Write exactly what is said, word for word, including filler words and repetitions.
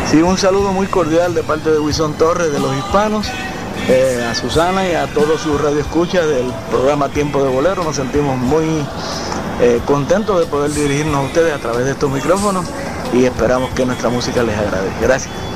Sí, un saludo muy cordial de parte de Wilson Torres de Los Hispanos, eh, a Susana y a todos sus radioescuchas del programa Tiempo de Bolero. Nos sentimos muy eh, contentos de poder dirigirnos a ustedes a través de estos micrófonos y esperamos que nuestra música les agrade. Gracias.